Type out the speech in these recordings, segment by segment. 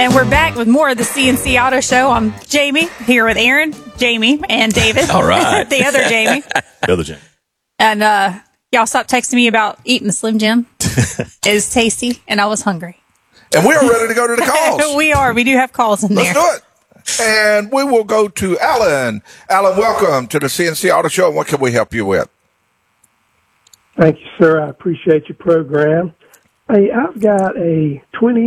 And we're back with more of the CNC Auto Show. I'm Jamie, here with Aaron, Jamie, and David. All right. The other Jamie. The other Jamie. And y'all stopped texting me about eating the Slim Jim. It was tasty, and I was hungry. And we are ready to go to the calls. We are. We do have calls in there. Let's do it. And we will go to Alan. Alan, welcome to the CNC Auto Show. What can we help you with? Thank you, sir. I appreciate your program. Hey, I've got a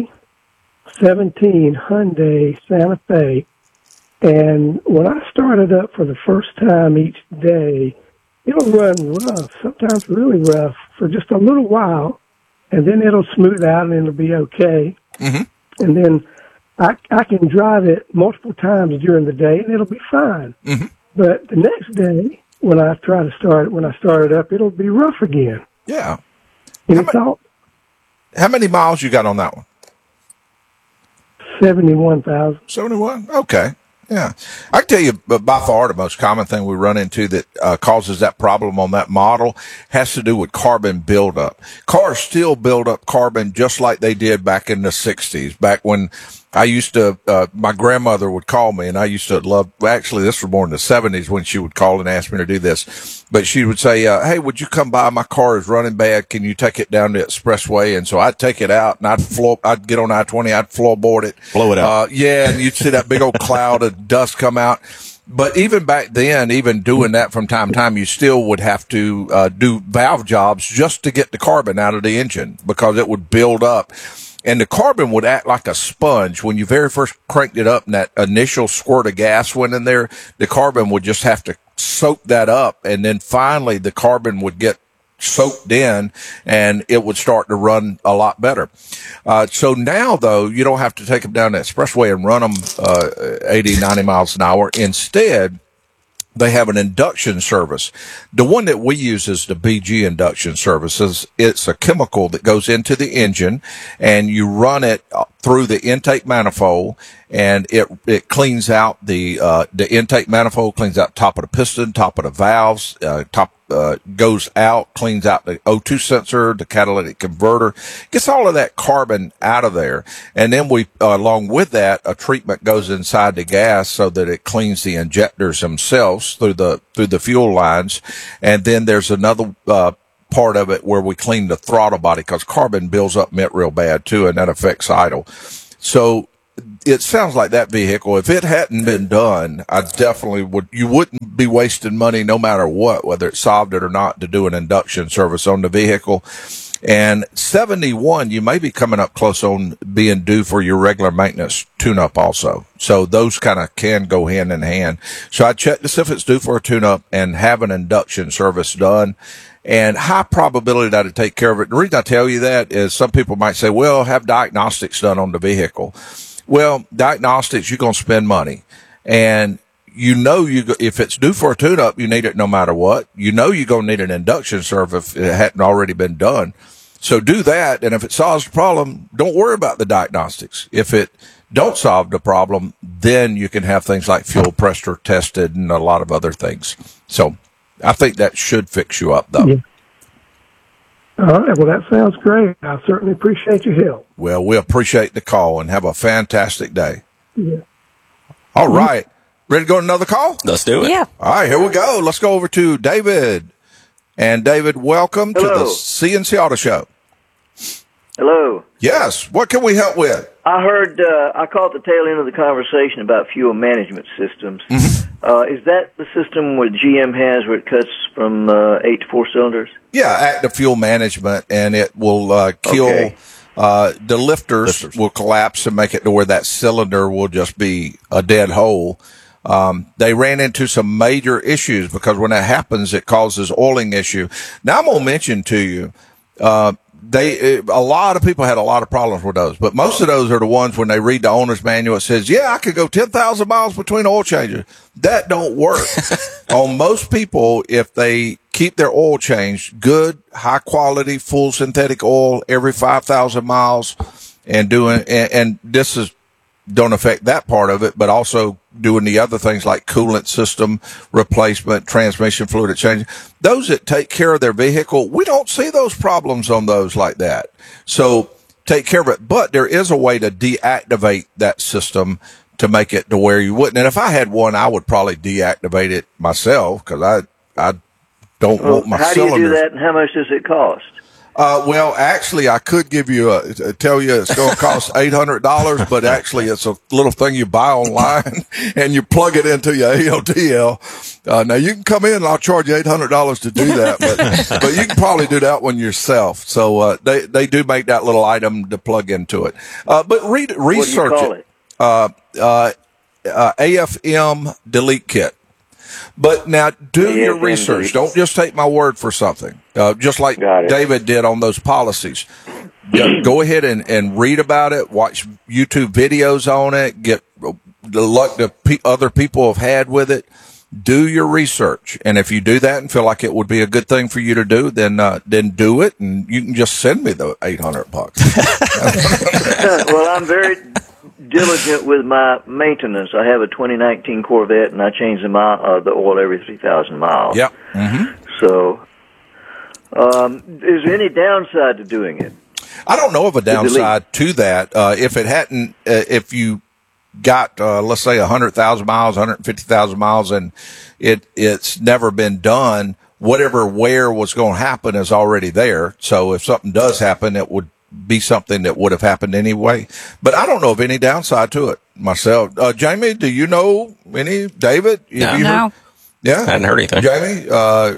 2017 Hyundai Santa Fe, and when I start it up for the first time each day, it'll run rough, sometimes really rough, for just a little while, and then it'll smooth out and it'll be okay. Mm-hmm. And then I can drive it multiple times during the day, and it'll be fine. Mm-hmm. But the next day, when I start it up, it'll be rough again. Yeah. Any thought? How many miles you got on that one? 71,000. 71? Okay. Yeah. I can tell you by far the most common thing we run into that causes that problem on that model has to do with carbon buildup. Cars still build up carbon just like they did back in the 60s, back when I used to, my grandmother would call me, and I used to love, actually this was more in the 70s when she would call and ask me to do this, but she would say, hey, would you come by? My car is running bad. Can you take it down the expressway? And so I'd take it out, and I'd get on I-20, I'd floorboard it. Blow it out. Yeah, and you'd see that big old cloud of dust come out. But even back then, even doing that from time to time, you still would have to do valve jobs just to get the carbon out of the engine because it would build up. And the carbon would act like a sponge. When you very first cranked it up and that initial squirt of gas went in there, the carbon would just have to soak that up. And then finally the carbon would get soaked in and it would start to run a lot better. So now though, you don't have to take them down the expressway and run them 80, 90 miles an hour. Instead, they have an induction service. The one that we use is the BG induction services. It's a chemical that goes into the engine and you run it through the intake manifold, and it cleans out the intake manifold, cleans out top of the piston, top of the valves, goes out, cleans out the O2 sensor, the catalytic converter, gets all of that carbon out of there. And then along with that, a treatment goes inside the gas so that it cleans the injectors themselves through the fuel lines. And then there's another, part of it where we clean the throttle body because carbon builds up mint real bad too, and that affects idle. So it sounds like that vehicle, if it hadn't been done, I definitely you wouldn't be wasting money no matter what, whether it solved it or not, to do an induction service on the vehicle. And 71, you may be coming up close on being due for your regular maintenance tune-up also. So those kind of can go hand in hand. So I check to see if it's due for a tune-up and have an induction service done. And high probability that it'll take care of it. The reason I tell you that is some people might say, well, have diagnostics done on the vehicle. Well, diagnostics, you're going to spend money. And if it's due for a tune-up, you need it no matter what. You're going to need an induction service if it hadn't already been done. So do that. And if it solves the problem, don't worry about the diagnostics. If it don't solve the problem, then you can have things like fuel pressure tested and a lot of other things. So I think that should fix you up, though. Yeah. All right. Well, that sounds great. I certainly appreciate your help. Well, we appreciate the call and have a fantastic day. Yeah. All right. Ready to go to another call? Let's do it. Yeah. All right, here we go. Let's go over to David. And David, welcome to the CNC Auto Show. Hello. Yes. What can we help with? I heard, I caught the tail end of the conversation about fuel management systems. Mm-hmm. Is that the system where GM has where it cuts from 8 to 4 cylinders? Yeah, active fuel management, and it will kill the lifters will collapse and make it to where that cylinder will just be a dead hole. They ran into some major issues because when that happens, it causes oiling issue. Now I'm going to mention to you, a lot of people had a lot of problems with those, but most of those are the ones when they read the owner's manual, it says, yeah, I could go 10,000 miles between oil changes. That don't work. On most people, if they keep their oil changed, good, high quality, full synthetic oil every 5,000 miles and this is, don't affect that part of it, but also doing the other things like coolant system replacement, transmission fluid exchange. Those that take care of their vehicle, we don't see those problems on those like that. So take care of it. But there is a way to deactivate that system to make it to where you wouldn't. And if I had one, I would probably deactivate it myself because I don't want my how cylinders. do you do that, and how much does it cost? Well, actually, I could give you tell you it's going to cost $800, but actually it's a little thing you buy online and you plug it into your AODL. Now you can come in and I'll charge you $800 to do that, but you can probably do that one yourself. So, they do make that little item to plug into it. But research what do you call it. AFM delete kit. But now do your research. Don't just take my word for something. Just like David did on those policies. Go ahead and read about it. Watch YouTube videos on it. Get the luck that other people have had with it. Do your research. And if you do that and feel like it would be a good thing for you to do, then do it. And you can just send me the $800. Well, I'm very diligent with my maintenance. I have a 2019 Corvette, and I change the oil every 3,000 miles. Yep. Mm-hmm. So, is there any downside to doing it? I don't know of a downside to that. If you got, let's say 100,000 miles, 150,000 miles, and it's never been done, whatever wear was going to happen is already there. So if something does happen, it would be something that would have happened anyway. But I don't know of any downside to it myself. Jamie, do you know any? David? No. Yeah. I hadn't heard anything. Jamie?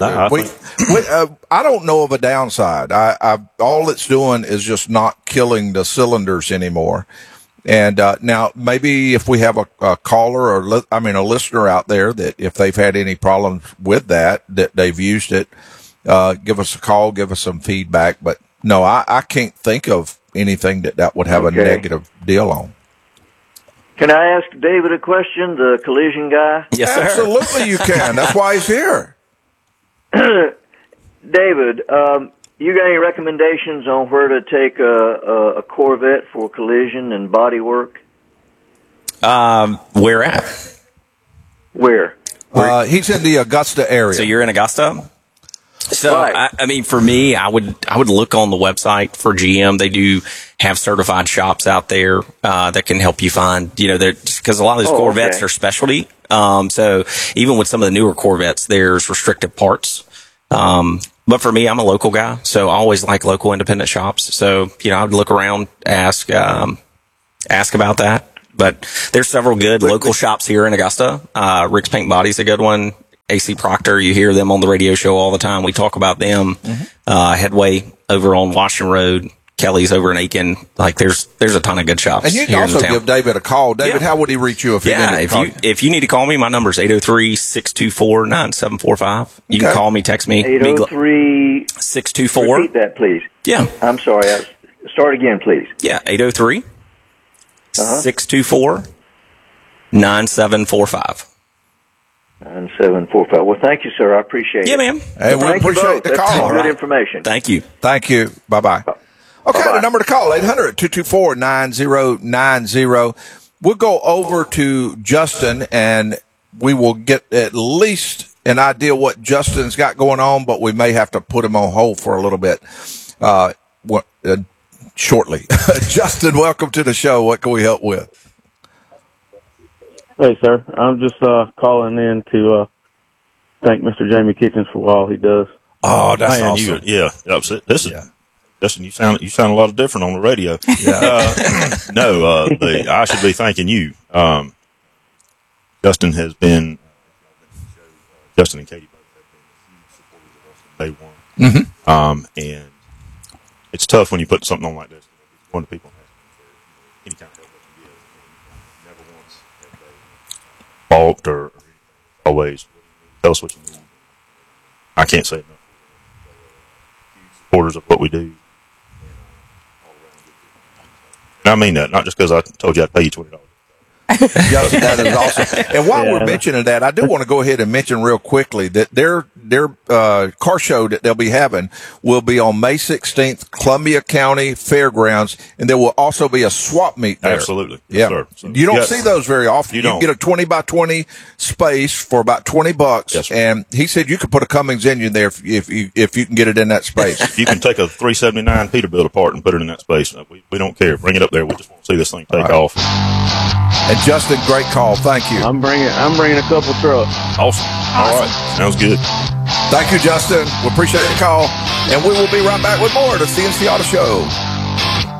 I don't know of a downside. All it's doing is just not killing the cylinders anymore. And, now maybe if we have a caller or, a listener out there that if they've had any problems with that they've used it, give us a call, give us some feedback. But no, I can't think of anything that would have a negative deal on. Can I ask David a question, the collision guy? Yes, sir. Absolutely you can. That's why he's here. David, you got any recommendations on where to take a Corvette for collision and body work? Where at? Where? He's in the Augusta area. So you're in Augusta? So, right. For me, I would look on the website for GM. They do have certified shops out there, that can help you find, because a lot of those Corvettes are specialty. So even with some of the newer Corvettes, there's restricted parts. But for me, I'm a local guy, so I always like local independent shops. So, I would look around, ask about that. But there's several good local shops here in Augusta. Rick's Paint Body's a good one. AC Proctor, you hear them on the radio show all the time. We talk about them. Mm-hmm. Headway over on Washington Road. Kelly's over in Aiken. Like there's a ton of good shops. And you can also give David a call. David, how would he reach you if he needed to call you? If you need to call me, my number is 803-624-9745. You can call me, text me. 803-624. Repeat that, please. Yeah. I'm sorry. Start again, please. Yeah, 803-624-9745. 9745. Well, thank you, sir. I appreciate it. Yeah, ma'am. Hey, we appreciate the call. That's good information. Thank you. Thank you. Bye-bye. Okay, Bye-bye. The number to call, 800-224-9090. We'll go over to Justin, and we will get at least an idea what Justin's got going on, but we may have to put him on hold for a little bit shortly. Justin, welcome to the show. What can we help with? Hey, sir. I'm just calling in to thank Mr. Jamie Kitchens for all he does. Oh, that's awesome. Justin, you sound a lot different on the radio. Yeah. I should be thanking you. Justin and Katie both have been huge supporters of us from day one. Mm-hmm. And it's tough when you put something on like this. One of the people has any kind of help that you give. Never once have they balked or always tell us what you need. I can't say enough. Huge supporters of what we do. And I mean that, not just because I told you I'd pay you $20. Justin, that is awesome. And while we're mentioning that, I do want to go ahead and mention real quickly that they're car show that they'll be having will be on May 16th, Columbia County Fairgrounds, and there will also be a swap meet there. Absolutely. Yeah. Yes, sir. So you don't see those very often. You can don't. get a 20 by 20 space for about $20. Yes, sir. And he said you could put a Cummins engine there if you can get it in that space. You can take a 379 Peterbilt apart and put it in that space. We don't care. Bring it up there. We just want to see this thing take off. And Justin, great call. Thank you. I'm bringing a couple trucks. Awesome. All right. Sounds good. Thank you, Justin. We appreciate the call. And we will be right back with more of the CNC Auto Show.